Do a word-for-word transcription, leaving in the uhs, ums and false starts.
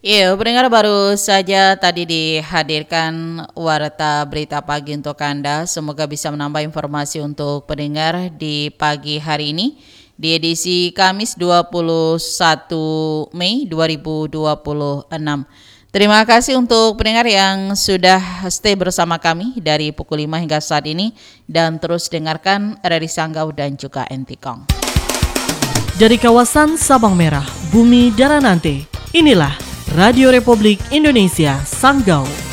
Iya, pendengar baru saja tadi dihadirkan warta berita pagi untuk Anda. Semoga bisa menambah informasi untuk pendengar di pagi hari ini di edisi Kamis dua puluh satu Mei dua ribu dua puluh enam. Terima kasih untuk pendengar yang sudah stay bersama kami dari pukul lima hingga saat ini dan terus dengarkan R R I Sanggau dan juga Entikong. Dari kawasan Sabang Merah, Bumi Daranante, inilah Radio Republik Indonesia Sanggau.